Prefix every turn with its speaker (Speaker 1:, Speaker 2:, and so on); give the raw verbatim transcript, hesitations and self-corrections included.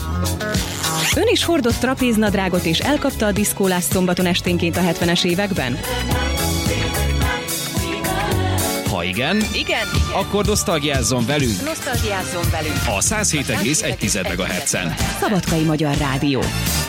Speaker 1: Ön is hordott trapéznadrágot és elkapta a diszkólást szombaton esténként a hetvenes években?
Speaker 2: Ha igen,
Speaker 1: Igen,
Speaker 2: akkor nosztalgiázzon velünk
Speaker 1: nosztalgiázzon velünk
Speaker 2: a száz hét egész egy MHz-en.
Speaker 1: Szabadkai Magyar Rádió.